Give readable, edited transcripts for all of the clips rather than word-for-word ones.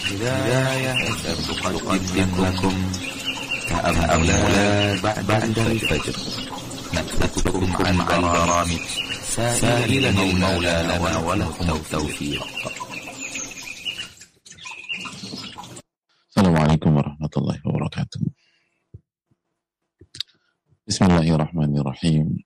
Hidayah tuqaddim lakum ka'amulad ba'da al-fajr naktubukum an baramij sa'ilan al-mawla lana wa lakum al-tawfiq. Assalamualaikum warahmatullahi wabarakatuh. Bismillahirrahmanirrahim.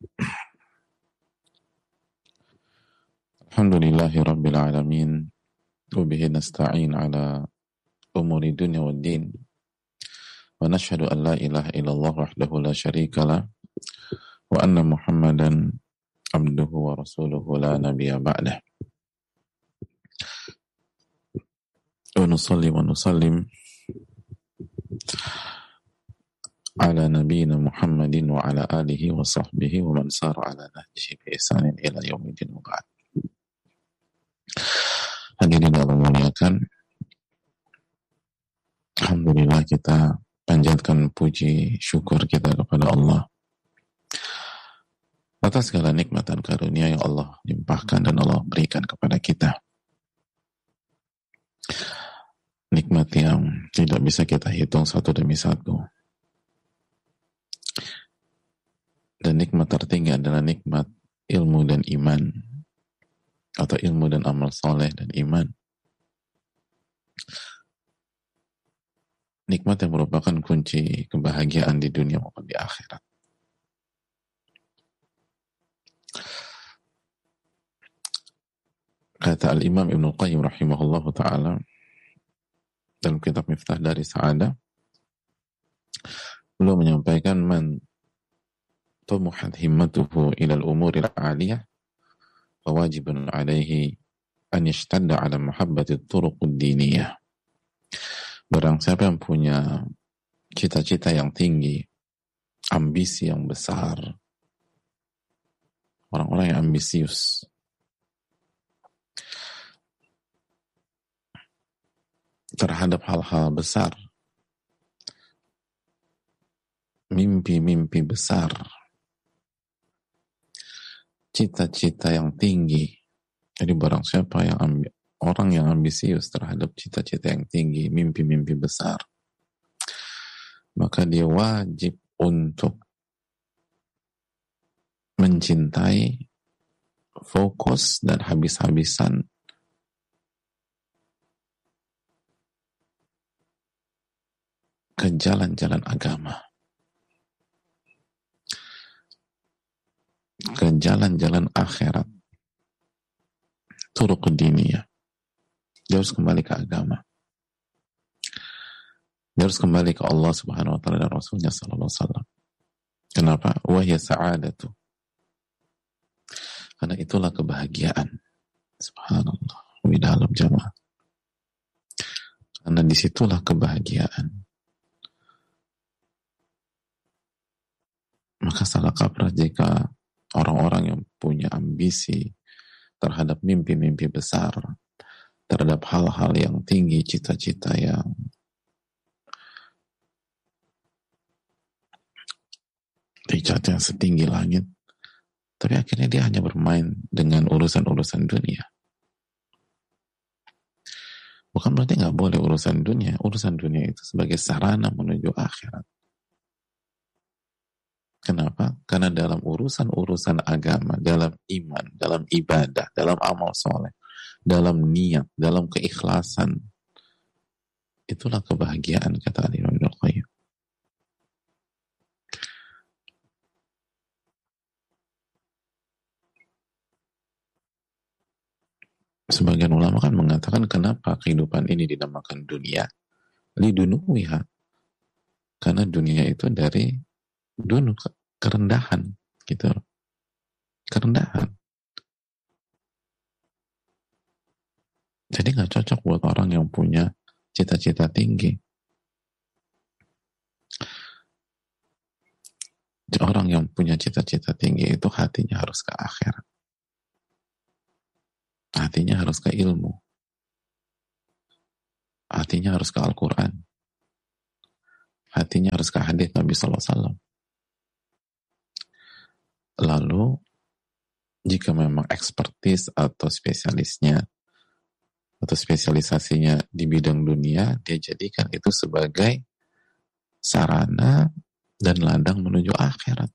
Alhamdulillahi rabbil alamin. Wabihi nasta'in ala umuri dunya wad din. Wa nashhadu an la ilaha illallah wahdahu la syarika lah wa anna Muhammadan abduhu wa rasuluhu la nabiyya ba'dah. Wa nusalli wa nusallim ala nabiyyina Muhammadin wa ala alihi wa sahbihi wa man sara ala nahjihi bi ihsanin ila yaumil wa ba'd. Hadirin yang memuliakan, alhamdulillah kita panjatkan puji syukur kita kepada Allah atas segala nikmat dan karunia yang Allah limpahkan dan Allah berikan kepada kita. Nikmat yang tidak bisa kita hitung satu demi satu. Dan nikmat tertinggi adalah nikmat ilmu dan iman, atau ilmu dan amal soleh dan iman. Nikmat yang merupakan kunci kebahagiaan di dunia maupun di akhirat. Kata Al-Imam Ibnu Qayyim rahimahullahu ta'ala dalam kitab Miftah Dari Sa'adah, beliau menyampaikan, man tumuhat himmatuhu ilal umuril aliyah fawajibun alaihi an yashtadda ala muhabbati turuqud diniyah. Barang siapa yang punya cita-cita yang tinggi, ambisi yang besar, orang-orang yang ambisius, terhadap hal-hal besar, mimpi-mimpi besar, cita-cita yang tinggi. Jadi barang siapa yang orang yang ambisius terhadap cita-cita yang tinggi, mimpi-mimpi besar, maka dia wajib untuk mencintai, fokus dan habis-habisan ke jalan-jalan agama, ke jalan-jalan akhirat, turuq diniyah. Dia harus kembali ke agama. Dia harus kembali ke Allah Subhanahu wa ta'ala dan Rasulnya sallallahu alaihi wasallam. Kenapa? Wahya sa'adatu. Karena itulah kebahagiaan. Subhanallah. Di dalam jamaah. Karena disitulah kebahagiaan. Maka salah kaprah jika orang-orang yang punya ambisi terhadap mimpi-mimpi besar, terhadap hal-hal yang tinggi, cita-cita yang yang setinggi langit, tapi akhirnya dia hanya bermain dengan urusan-urusan dunia. Bukan berarti nggak boleh urusan dunia. Urusan dunia itu sebagai sarana menuju akhirat. Kenapa? Karena dalam urusan-urusan agama, dalam iman, dalam ibadah, dalam amal soleh, dalam niat, dalam keikhlasan, itulah kebahagiaan, kata Al-Imam Ibnu Qayyim. Sebagian ulama kan mengatakan, kenapa kehidupan ini dinamakan dunia? Lidunuwiha. Karena dunia itu dari dunu, kerendahan, gitu. Kerendahan. Jadi nggak cocok buat orang yang punya cita-cita tinggi. Orang yang punya cita-cita tinggi itu hatinya harus ke akhirat. Hatinya harus ke ilmu. Hatinya harus ke Al-Quran. Hatinya harus ke hadits Nabi Sallallahu Alaihi Wasallam. Lalu jika memang ekspertis atau spesialisnya atau spesialisasinya di bidang dunia, dia jadikan itu sebagai sarana dan ladang menuju akhirat.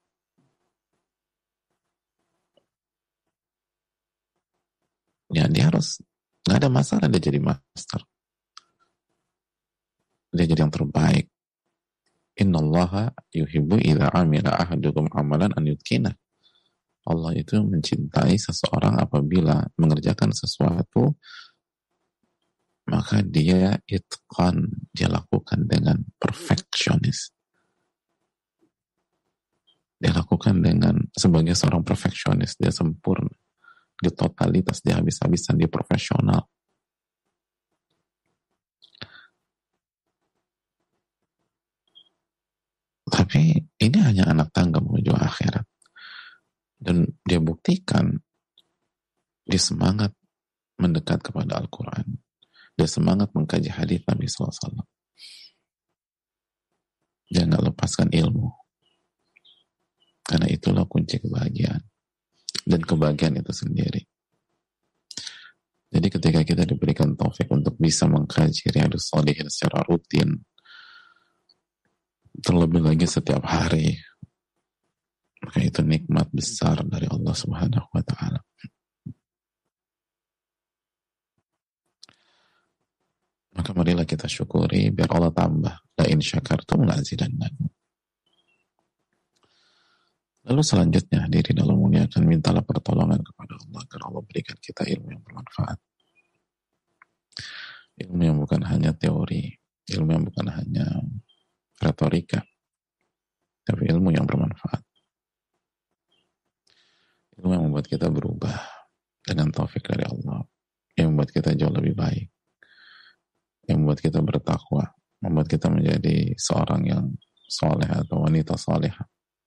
Ya, dia harus, nggak ada masalah dia jadi master. Dia jadi yang terbaik. Innallaha yuhibbu idza amila ahadukum amalan an yutqina. Allah itu mencintai seseorang apabila mengerjakan sesuatu maka dia itqan, dia lakukan dengan perfeksionis. Dia lakukan dengan sebagai seorang perfeksionis, dia sempurna, dia totalitas, dia habis-habisan, dia profesional. Tapi ini hanya anak tangga menuju akhirat. Dan dia buktikan, dia semangat mendekat kepada Al-Quran. Dia semangat mengkaji hadits Nabi SAW. Dia nggak lepaskan ilmu. Karena itulah kunci kebahagiaan. Dan kebahagiaan itu sendiri. Jadi ketika kita diberikan taufik untuk bisa mengkaji Riyadhus Shalihin secara rutin, terlebih lagi setiap hari, maka itu nikmat besar dari Allah Subhanahu wa Ta'ala. Maka marilah kita syukuri biar Allah tambah. La in syakartum la azidannakum. Lalu selanjutnya hadirin Allah muliakan, mintalah pertolongan kepada Allah agar Allah berikan kita ilmu yang bermanfaat. Ilmu yang bukan hanya teori, ilmu yang bukan hanya retorika, tapi ilmu yang bermanfaat. Ilmu yang membuat kita berubah dengan taufik dari Allah, yang membuat kita jauh lebih baik, yang membuat kita bertakwa, membuat kita menjadi seorang yang soleh atau wanita solehah.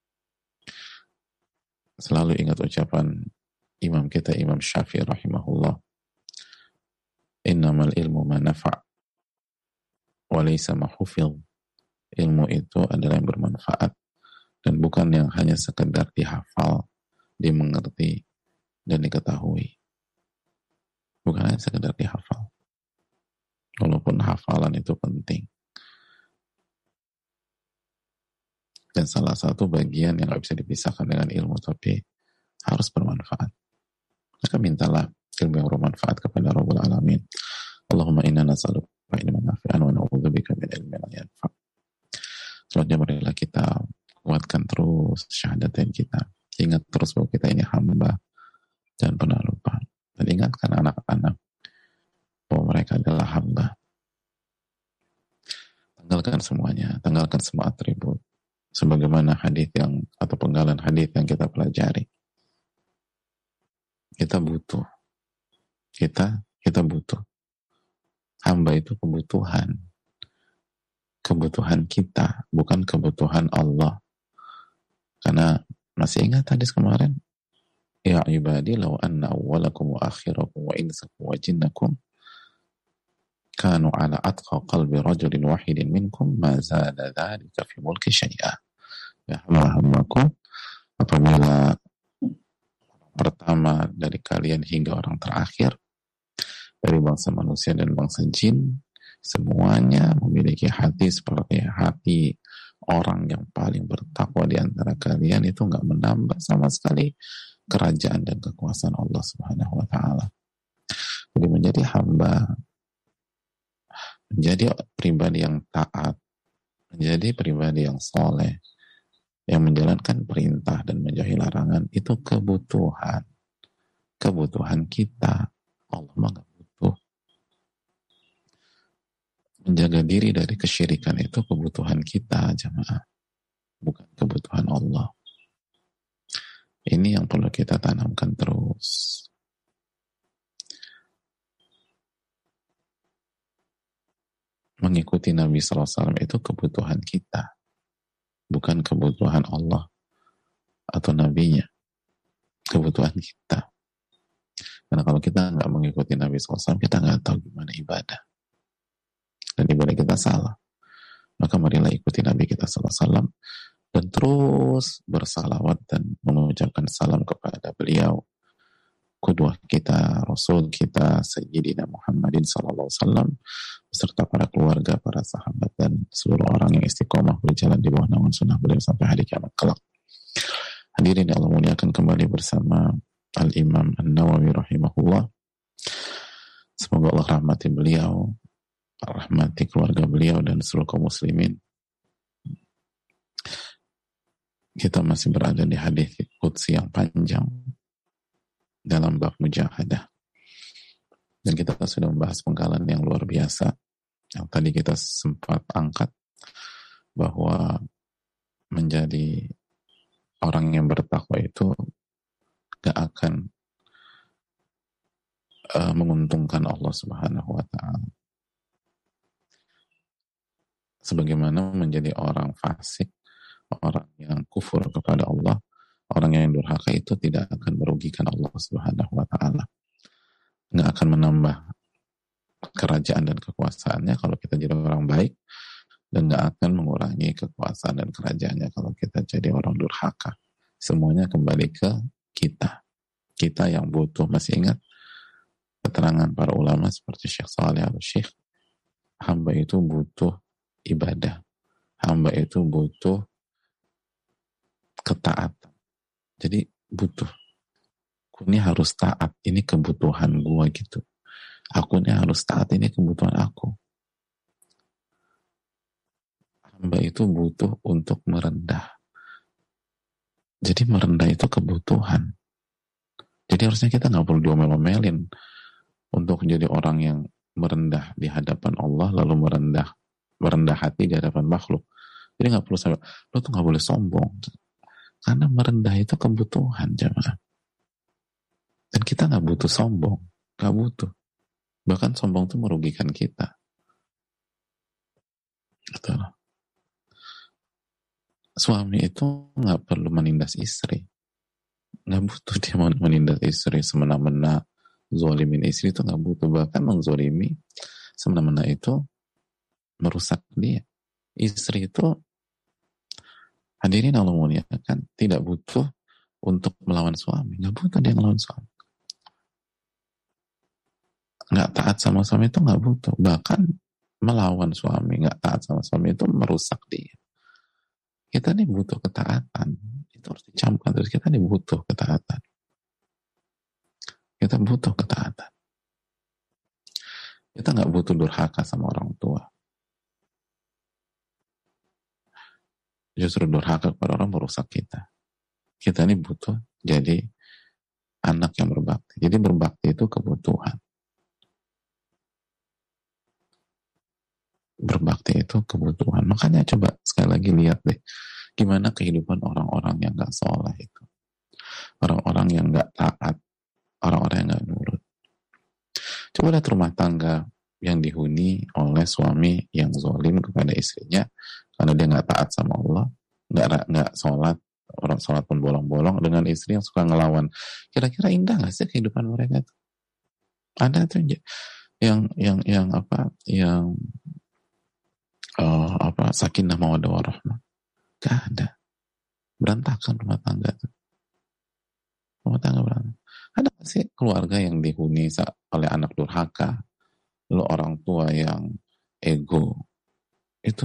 Selalu ingat ucapan imam kita, Imam Syafi'i rahimahullah, innamal ilmu ma nafa' wa laysa ma hufidh. Ilmu itu adalah yang bermanfaat dan bukan yang hanya sekedar dihafal, dimengerti, dan diketahui. Bukan hanya sekedar dihafal. Walaupun hafalan itu penting. Dan salah satu bagian yang gak bisa dipisahkan dengan ilmu, tapi harus bermanfaat. Maka mintalah ilmu yang bermanfaat kepada Rabbul Alamin. Allahumma inna nas'aluka ilman nafi'an wa na'udzubika min ilmin la yanfa'. Selanjutnya marilah kita kuatkan terus syahadatain kita. Ingat terus bahwa kita ini hamba, jangan pernah lupa. Dan ingatkan anak-anak bahwa mereka adalah hamba. Tanggalkan semuanya, tanggalkan semua atribut. Sebagaimana hadis yang atau penggalan hadis yang kita pelajari. Kita butuh. Kita butuh. Hamba itu kebutuhan. Kebutuhan kita, bukan kebutuhan Allah. Karena masih ingat hadis kemarin? Ya ibadi law anna awwalakum wa akhirakum wa insakum wa jinnakum kanu ala atqa qalbi rajulin wahidin minkum ma zada dhalika fi mulki syai'ah. Ya hamba-hambaku, apabila pertama dari kalian hingga orang terakhir dari bangsa manusia dan bangsa jin, semuanya memiliki hati seperti hati orang yang paling bertakwa di antara kalian, itu nggak menambah sama sekali kerajaan dan kekuasaan Allah Subhanahu wa Ta'ala. Jadi menjadi hamba, menjadi pribadi yang taat, menjadi pribadi yang soleh, yang menjalankan perintah dan menjauhi larangan, itu kebutuhan kita. Allah mah gak butuh. Menjaga diri dari kesyirikan itu kebutuhan kita, jamaah, bukan kebutuhan Allah. Ini yang perlu kita tanamkan terus. Mengikuti Nabi SAW itu kebutuhan kita, bukan kebutuhan Allah atau Nabi-Nya. Kebutuhan kita. Karena kalau kita nggak mengikuti Nabi SAW, kita nggak tahu gimana ibadah. Dan ibadah kita salah. Maka marilah ikuti Nabi kita SAW dan terus bersalawat dan mengucapkan salam kepada beliau qudwah kita, Rasul kita, Sayyidina Muhammadin sallallahu alaihi wasallam, beserta para keluarga, para sahabat, dan seluruh orang yang istiqomah berjalan di bawah naungan sunnah beliau sampai hari kiamat kelak. Hadirin yang Allah muliakan, kembali bersama Al-Imam An-Nawawi rahimahullah. Semoga Allah rahmati beliau, rahmati keluarga beliau dan seluruh kaum muslimin. Kita masih berada di hadis qudsi yang panjang dalam bab mujahadah. Dan kita sudah membahas penggalan yang luar biasa yang tadi kita sempat angkat, bahwa menjadi orang yang bertakwa itu gak akan menguntungkan Allah Subhanahu wa ta'ala. Sebagaimana menjadi orang fasik, orang yang kufur kepada Allah, orang yang durhaka itu tidak akan merugikan Allah Subhanahu wa ta'ala. Nggak akan menambah kerajaan dan kekuasaannya kalau kita jadi orang baik, dan nggak akan mengurangi kekuasaan dan kerajaannya kalau kita jadi orang durhaka. Semuanya kembali ke kita. Kita yang butuh. Masih ingat keterangan para ulama seperti Syekh Saleh Al-Syekh, hamba itu butuh ibadah, hamba itu butuh ketaatan. Jadi butuh, aku ini harus taat, ini kebutuhan gua gitu. Aku ini harus taat, ini kebutuhan aku. Hamba itu butuh untuk merendah. Jadi merendah itu kebutuhan. Jadi harusnya kita gak perlu diomel-omelin untuk jadi orang yang merendah di hadapan Allah, lalu merendah hati di hadapan makhluk. Jadi gak perlu sampai, lo tuh gak boleh sombong. Karena merendah itu kebutuhan, jemaah. Dan kita gak butuh sombong. Gak butuh. Bahkan sombong itu merugikan kita. Betul. Suami itu gak perlu menindas istri. Gak butuh dia menindas istri semena-mena, zolimin istri itu gak butuh. Bahkan menzolimi semena-mena itu merusak dia. Istri itu, hadirin Allah muliakan, tidak butuh untuk melawan suami. Gak butuh dia melawan suami. Gak taat sama suami itu gak butuh. Bahkan melawan suami, gak taat sama suami itu merusak dia. Kita nih butuh ketaatan. Itu harus dicamkan. Terus kita nih butuh ketaatan. Kita butuh ketaatan. Kita gak butuh durhaka sama orang tua. Justru durhaka kepada orang merusak kita. Kita ini butuh jadi anak yang berbakti. Jadi berbakti itu kebutuhan. Berbakti itu kebutuhan. Makanya coba sekali lagi lihat deh, gimana kehidupan orang-orang yang gak soleh itu. Orang-orang yang gak taat, orang-orang yang gak nurut. Coba lihat rumah tangga yang dihuni oleh suami yang zalim kepada istrinya karena dia gak taat sama Allah, gak sholat, orang sholat pun bolong-bolong, dengan istri yang suka ngelawan. Kira-kira indah gak sih kehidupan mereka itu? Ada tuh yang sakinah mawaddah warahmah. Gak ada. Berantakan rumah tangga tuh. Rumah tangga berantakan. Ada gak sih keluarga yang dihuni oleh anak durhaka, lalu orang tua yang ego, itu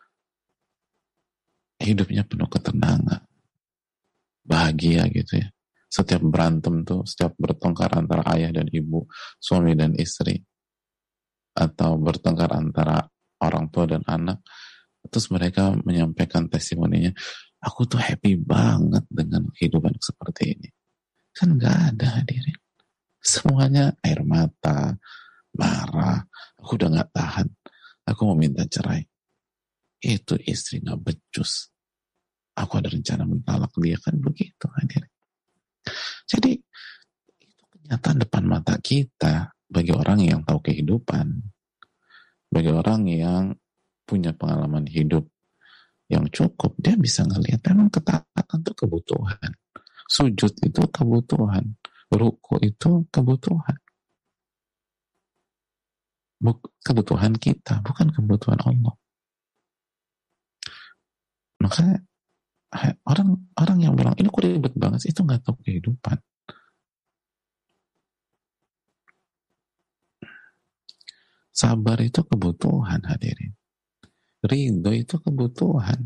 hidupnya penuh ketenangan, bahagia gitu ya. Setiap berantem tuh, setiap bertengkar antara ayah dan ibu, suami dan istri, atau bertengkar antara orang tua dan anak, terus mereka menyampaikan testimoninya, aku tuh happy banget dengan kehidupan seperti ini. Kan gak ada, hadirin. Semuanya air mata, marah, aku udah gak tahan, aku mau minta cerai. Itu istri gak becus, aku ada rencana mentalak dia, kan begitu, hadirin. Jadi itu kenyataan depan mata kita bagi orang yang tahu kehidupan. Bagi orang yang punya pengalaman hidup yang cukup, dia bisa ngelihat memang ketaatan itu kebutuhan. Sujud itu kebutuhan. Ruku itu kebutuhan. Kebutuhan kita, bukan kebutuhan Allah. Makanya orang yang bilang, ini kok ribet banget sih, itu gak tahu kehidupan. Sabar itu kebutuhan, hadirin. Ridho itu kebutuhan.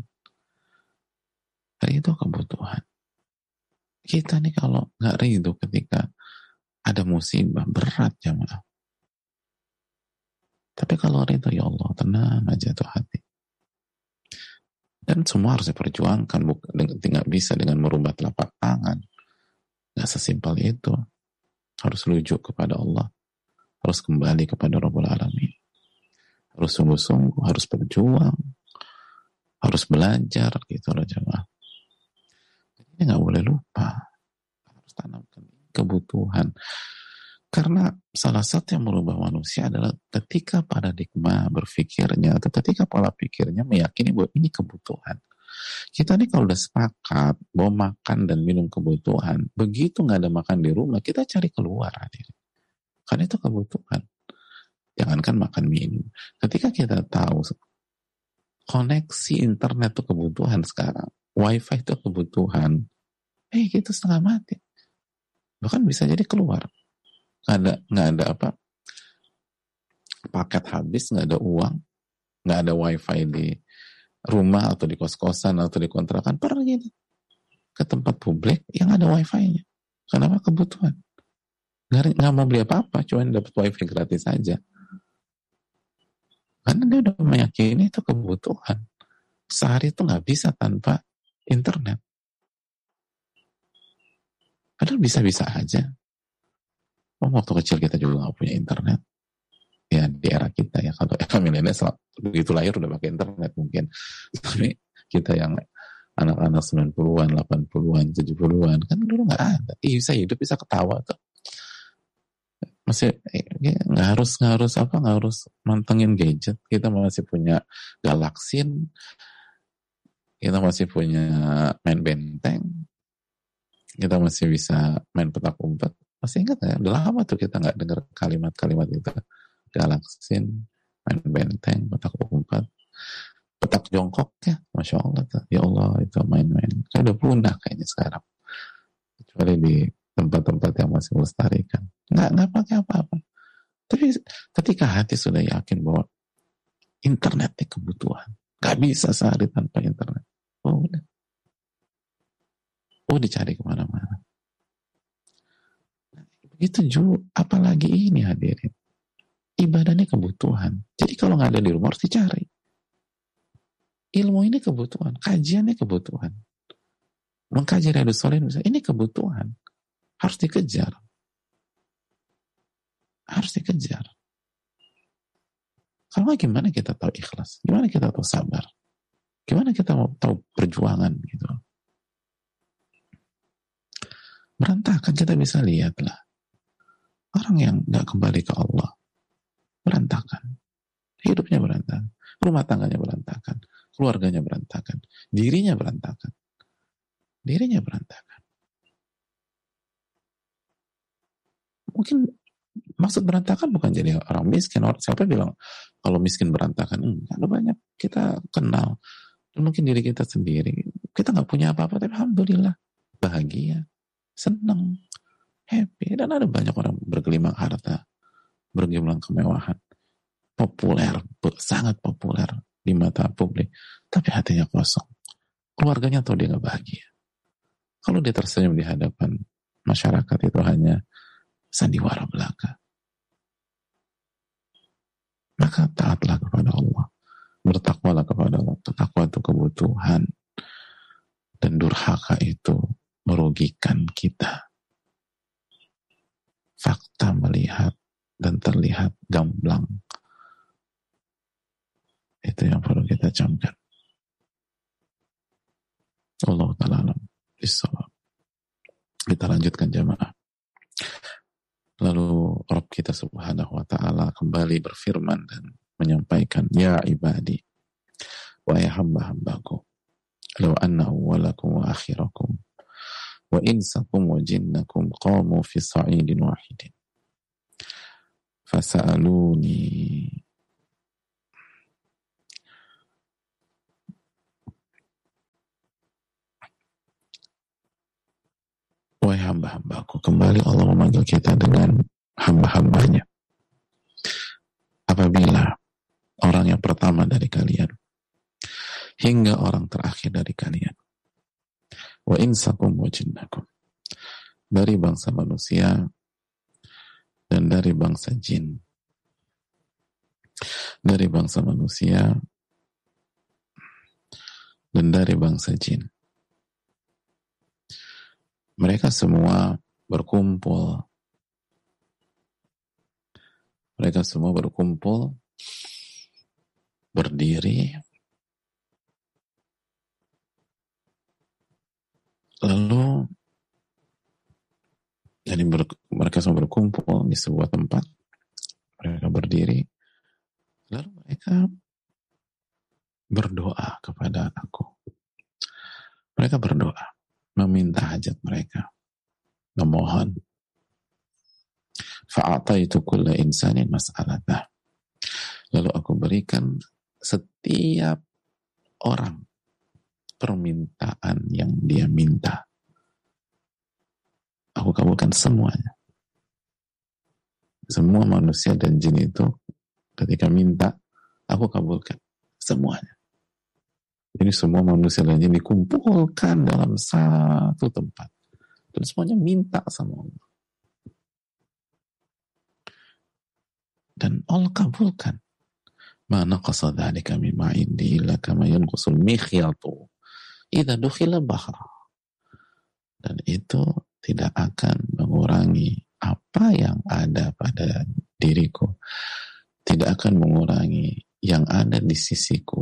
Ridho kebutuhan. Kita nih kalau nggak ridho ketika ada musibah, berat jamaah. Tapi kalau ridho, ya Allah, tenang aja tuh hati. Dan semua harus diperjuangkan, nggak bisa dengan merubah telapak tangan. Nggak sesimpel itu. Harus rujuk kepada Allah. Harus kembali kepada Rabbul Alamin. Harus sungguh-sungguh, harus berjuang, harus belajar, gitu loh jemaah. Ini nggak boleh lupa. Harus tanamkan kebutuhan. Karena salah satu yang merubah manusia adalah ketika paradigma berpikirnya atau ketika pola pikirnya meyakini bahwa ini kebutuhan. Kita nih kalau udah sepakat bahwa makan dan minum kebutuhan, begitu nggak ada makan di rumah, kita cari keluar. Karena itu kebutuhan. Jangankan makan minum. Ketika kita tahu koneksi internet itu kebutuhan sekarang, wifi itu kebutuhan, gitu setengah mati. Bahkan bisa jadi keluar. Nggak ada apa, paket habis, nggak ada uang, nggak ada wifi di rumah atau di kos-kosan atau di kontrakan, pergi ke tempat publik yang ada wifi-nya. Kenapa? Kebutuhan. Nggak mau beli apa-apa, cuma dapat wifi gratis aja. Karena dia udah meyakini itu kebutuhan. Sehari itu nggak bisa tanpa internet. Padahal bisa-bisa aja. Waktu kecil kita juga nggak punya internet. Ya di era kita ya, kalau era milenial begitu lahir udah pakai internet mungkin. Tapi kita yang anak-anak 90-an, 80-an, 70-an kan dulu nggak ada. Bisa hidup, bisa ketawa tuh. Masih nggak harus mantengin gadget. Kita masih punya galaksin, kita masih punya main benteng, kita masih bisa main petak umpet. Masih ingat nggak? Udah lama tuh kita nggak dengar kalimat-kalimat itu. Galaksin, main benteng, petak umpet, petak jongkok ya, masya Allah tuh. Ya Allah, itu main-main. Kayak udah punah kayaknya sekarang. Kecuali di tempat-tempat yang masih melestarikan. Nggak pakai apa-apa. Tapi ketika hati sudah yakin bahwa internet itu kebutuhan, nggak bisa sehari tanpa internet. Udah. Dicari kemana-mana. Begitu juga, apalagi ini hadirin. Ibadahnya kebutuhan. Jadi kalau nggak ada di rumah harus dicari. Ilmu ini kebutuhan. Kajiannya kebutuhan. Mengkaji Riyadhus Shalihin misalnya, ini kebutuhan. Harus dikejar. Harus dikejar. Kalau nggak, gimana kita tahu ikhlas? Gimana kita tahu sabar? Gimana kita mau tahu perjuangan gitu? Berantakan, kita bisa lihatlah. Orang yang nggak kembali ke Allah, berantakan. Hidupnya berantakan. Rumah tangganya berantakan. Keluarganya berantakan. Dirinya berantakan. Dirinya berantakan. Mungkin maksud berantakan bukan jadi orang miskin. Siapa bilang kalau miskin berantakan? Ada banyak kita kenal. Dan mungkin diri kita sendiri. Kita nggak punya apa-apa, tapi alhamdulillah bahagia, senang, happy. Dan ada banyak orang bergelimang harta, bergelimang kemewahan, populer, sangat populer di mata publik, tapi hatinya kosong. Keluarganya tahu dia nggak bahagia. Kalau dia tersenyum di hadapan masyarakat, itu hanya sandiwara belaka. Maka taatlah kepada Allah, bertakwalah kepada Allah. Takwa itu kebutuhan, dan durhaka itu merugikan kita. Fakta melihat dan terlihat gamblang. Itu yang perlu kita camkan. Allah Ta'ala alam bisawab. Kita lanjutkan jamaah. Lalu Rabb kita subhanahu wa ta'ala kembali berfirman dan menyampaikan, ya ibadi, wahai hamba-hambaku, law anna awwalakum wa akhirakum wa insakum wa jinnakum qamu fi sa'idin wahidin fasa'aluni wahai hamba-hambaku. Kembali Allah memanggil kita dengan hamba-hambanya. apabila orang yang pertama dari kalian hingga orang terakhir dari kalian, wa insakum wa jinnakum, dari bangsa manusia dan dari bangsa jin, dari bangsa manusia dan dari bangsa jin, mereka semua berkumpul, berdiri, lalu jadi mereka semua berkumpul di sebuah tempat, mereka berdiri, lalu mereka berdoa kepada aku. Mereka berdoa, meminta hajat mereka, memohon. Fa'ataitu kulla insanin mas'alatah. Lalu aku berikan setiap orang permintaan yang dia minta. Aku kabulkan semuanya. Semua manusia dan jin itu ketika minta, aku kabulkan semuanya. Jadi semua manusia dan jin dikumpulkan dalam satu tempat. Dan semuanya minta sama Allah. Dan Allah kabulkan. Ma naqasa dzalika mimma indi illa kama yanqusul mikhyatu idza dukhila bahra. Dan itu tidak akan mengurangi apa yang ada pada diriku. Tidak akan mengurangi yang ada di sisiku.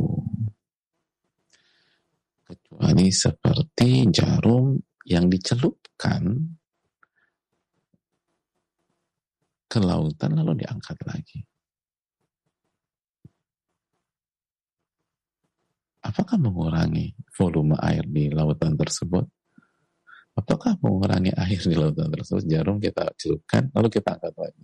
Kecuali seperti jarum yang dicelupkan ke lautan lalu diangkat lagi. Apakah mengurangi volume air di lautan tersebut? Apakah mengurangi air di lautan tersebut? Jarum kita celupkan lalu kita angkat lagi.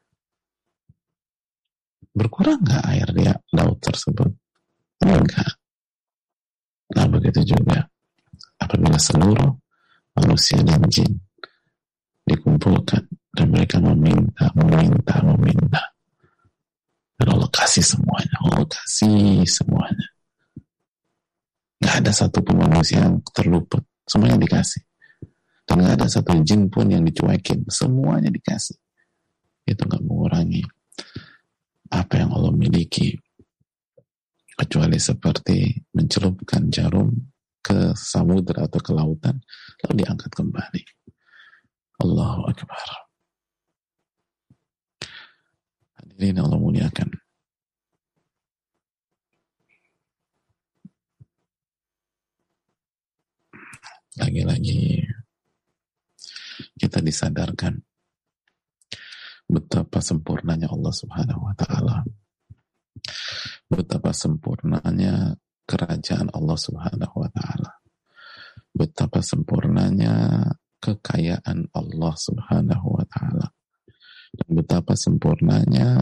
Berkurang nggak air di laut tersebut? Enggak. Nah begitu juga apabila seluruh manusia dan jin dikumpulkan dan mereka meminta dan Allah kasih semuanya, nggak ada satupun manusia yang terluput, semuanya dikasih, dan nggak ada satu jin pun yang dicuekin, semuanya dikasih. Itu nggak mengurangi apa yang Allah miliki, kecuali seperti mencelupkan jarum ke samudra atau ke lautan lalu diangkat kembali. Allahu Akbar. Hadirin Allah muliakan. Lagi-lagi kita disadarkan betapa sempurnanya Allah Subhanahu wa Ta'ala, betapa sempurnanya kerajaan Allah Subhanahu wa Ta'ala, betapa sempurnanya kekayaan Allah Subhanahu wa Ta'ala, dan betapa sempurnanya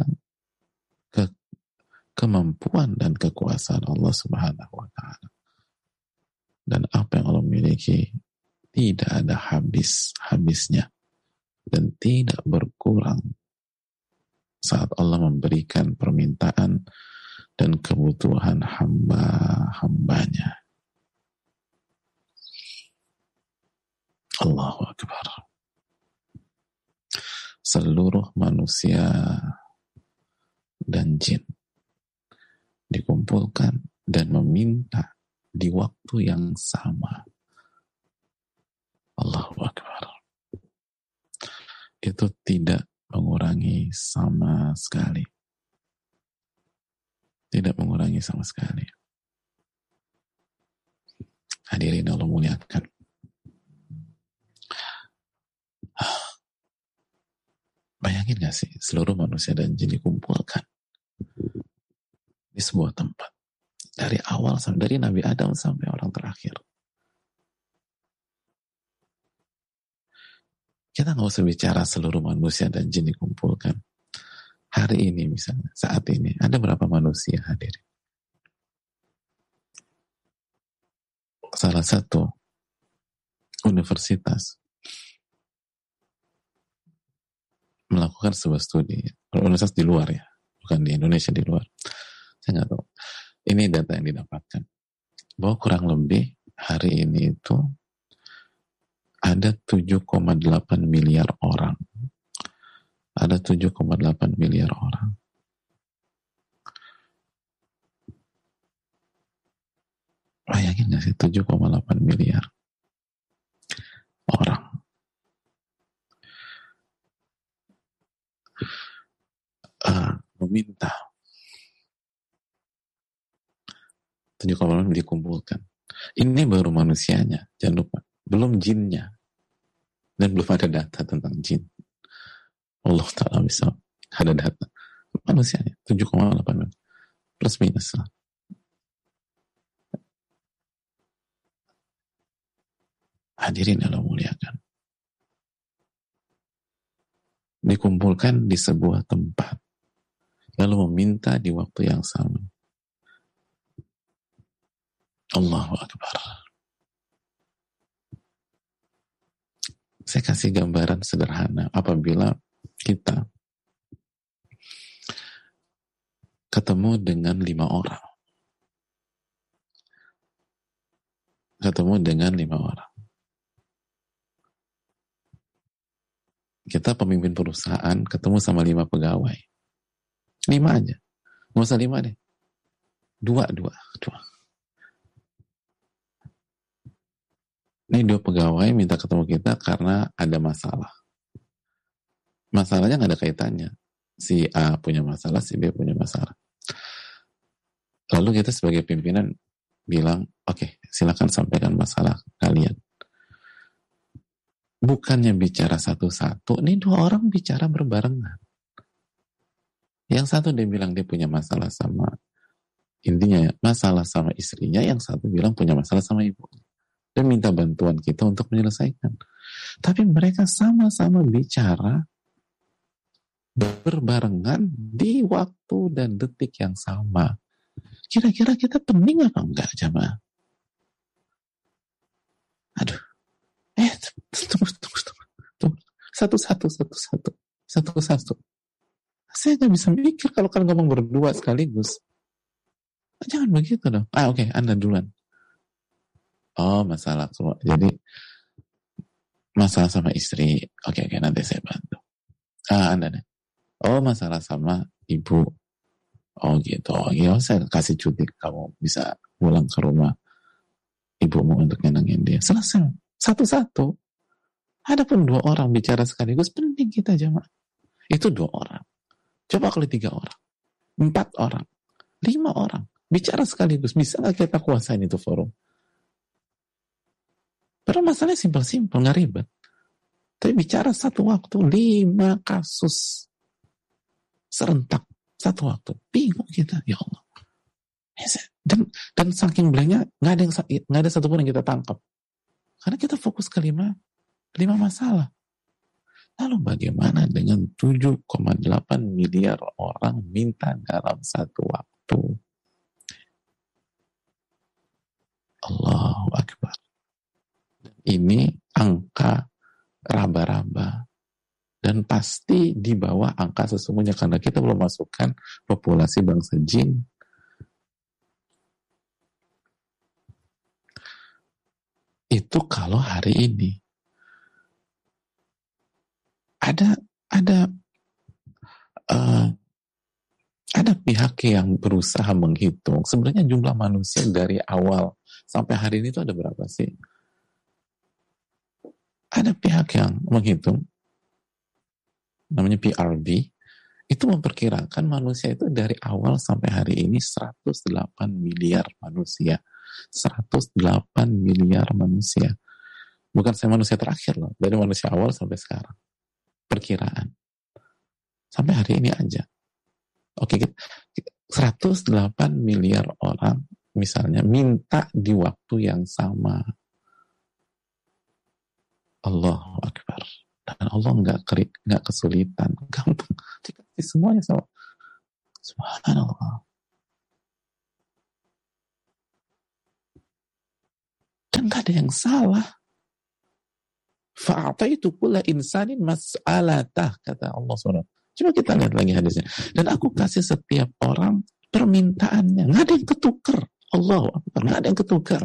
kemampuan dan kekuasaan Allah Subhanahu wa Ta'ala. Dan apa yang Allah miliki tidak ada habisnya dan tidak berkurang saat Allah memberikan permintaan dan kebutuhan hamba-hambanya. Allahu Akbar. Seluruh manusia dan jin dikumpulkan dan meminta di waktu yang sama. Allahu Akbar. Itu tidak mengurangi sama sekali. Tidak mengurangi sama sekali. Hadirin Allah muliakan. Bayangin gak sih seluruh manusia dan jin dikumpulkan di sebuah tempat, dari awal sampai dari Nabi Adam sampai orang terakhir. Kita nggak usah bicara seluruh manusia dan jin dikumpulkan. Hari ini misalnya, saat ini ada berapa manusia hadir? Salah satu universitas melakukan sebuah studi, universitas di luar ya, bukan di Indonesia, di luar. Saya nggak tahu. Ini data yang didapatkan. Bahwa kurang lebih hari ini itu ada 7,8 miliar orang. Ada 7,8 miliar orang. Bayangin nggak sih 7,8 miliar orang. Meminta 7,8 dikumpulkan. Ini baru manusianya, jangan lupa. Belum jinnya. Dan belum ada data tentang jin. Allah Ta'ala bisa ada data. Manusianya 7,8 plus minus lah. Hadirin yang Allah muliakan. Dikumpulkan di sebuah tempat. Lalu meminta di waktu yang sama. Allahu Akbar. Saya kasih gambaran sederhana. Apabila kita ketemu dengan 5 orang. Ketemu dengan 5 orang. Kita pemimpin perusahaan ketemu sama 5 pegawai. 5 aja. Nggak usah 5 deh. 2. Ini 2 pegawai minta ketemu kita karena ada masalah. Masalahnya nggak ada kaitannya. Si A punya masalah, si B punya masalah. Lalu kita sebagai pimpinan bilang, oke, silakan sampaikan masalah kalian. Bukannya bicara satu-satu, ini 2 orang bicara berbarengan. Yang satu dia bilang dia punya masalah sama, intinya masalah sama istrinya, yang satu bilang punya masalah sama ibunya. Dan minta bantuan kita untuk menyelesaikan. Tapi mereka sama-sama bicara berbarengan di waktu dan detik yang sama. Kira-kira kita pening apa enggak, jamaah? Aduh. Tunggu. Satu-satu. Saya nggak bisa mikir kalau kalian ngomong berdua sekaligus. Jangan begitu dong. Oke, Anda duluan. Oh, masalah semua. Jadi masalah sama istri. Oke, nanti saya bantu. Anda nih. Oh, masalah sama ibu. Oh gitu. Saya kasih cuti, kamu bisa pulang ke rumah ibumu untuk nyenengin dia. Selesai. Satu-satu. Adapun 2 orang bicara sekaligus, penting kita jamaah. Itu 2 orang. Coba kalau 3 orang. 4 orang. 5 orang. Bicara sekaligus. Bisa nggak kita kuasain itu forum? Padahal masalahnya simpel-simpel, nggak ribet. Tapi bicara satu waktu, 5 kasus serentak satu waktu. Bingung kita, ya Allah. Dan saking blanknya, nggak ada satupun yang kita tangkap. Karena kita fokus ke 5 masalah. Lalu bagaimana dengan 7,8 miliar orang minta dalam satu waktu? Allahu Akbar. Ini angka raba-raba. Dan pasti di bawah angka sesungguhnya. Karena kita belum masukkan populasi bangsa jin. Itu kalau hari ini. Ada pihak yang berusaha menghitung. Sebenarnya jumlah manusia dari awal sampai hari ini itu ada berapa sih? Ada pihak yang menghitung, namanya PRB, itu memperkirakan manusia itu dari awal sampai hari ini 108 miliar manusia. 108 miliar manusia. Bukan saya manusia terakhir loh, dari manusia awal sampai sekarang. Perkiraan. Sampai hari ini aja. Oke, 108 miliar orang misalnya minta di waktu yang sama. Allahu Akbar. Dan Allah nggak kesulitan, gampang. Dikasih semuanya sama. Subhanallah. Dan nggak ada yang salah. Fa'ataitu kulla insanin mas'alatah, kata Allah SWT. Coba kita lihat lagi hadisnya. Dan aku kasih setiap orang permintaannya. Nggak ada yang ketukar. Allahu Akbar. Nggak ada yang ketukar.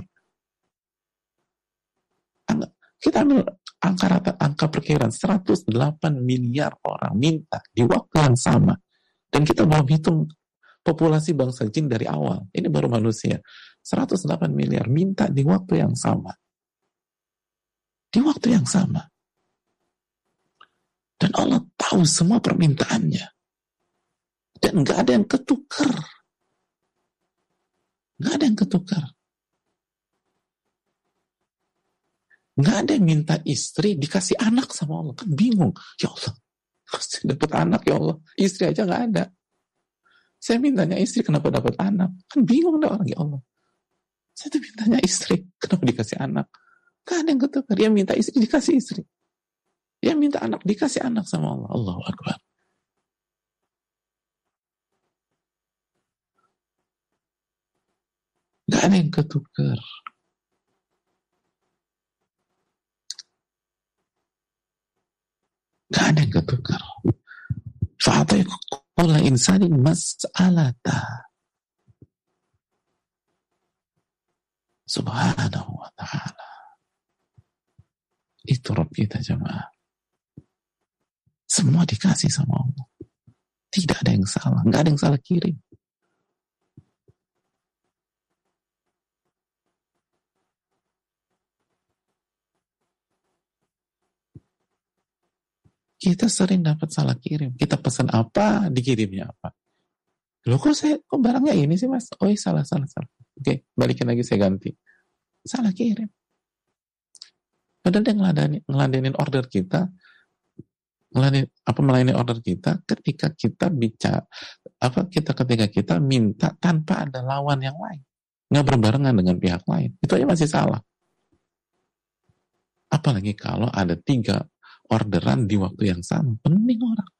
Kita ambil angka perkiraan 108 miliar orang minta di waktu yang sama. Dan kita belum hitung populasi bangsa jin dari awal. Ini baru manusia. 108 miliar minta di waktu yang sama. Di waktu yang sama. Dan Allah tahu semua permintaannya. Dan nggak ada yang ketukar. Nggak ada yang ketukar. Nggak ada yang minta istri dikasih anak sama Allah. Kan bingung. Ya Allah, pasti dapat anak ya Allah. Istri aja nggak ada. Saya mintanya istri, kenapa dapat anak? Kan bingung dah orang, ya Allah. Saya tuh mintanya istri, kenapa dikasih anak? Nggak ada yang ketukar. Dia minta istri, dikasih istri. Dia minta anak, dikasih anak sama Allah. Allahu Akbar. Nggak ada yang ketukar. Nggak ada yang ketukar. Fa'ataiku kulla insanin mas'alata. Subhanahu wa ta'ala. Itu Rabb kita jemaah. Semua dikasih sama Allah. Tidak ada yang salah. Nggak ada yang salah kirim. Kita sering dapat salah kirim. Kita pesan apa, dikirimnya apa. Loh kok barangnya ini sih mas? Oh iya, salah. Oke, balikin lagi, saya ganti. Salah kirim. Padahal dia ngeladenin order kita, melayani order kita ketika kita bicara, ketika kita minta tanpa ada lawan yang lain. Nggak berbarengan dengan pihak lain. Itu aja masih salah. Apalagi kalau ada 3 orderan di waktu yang sama. Pening orang.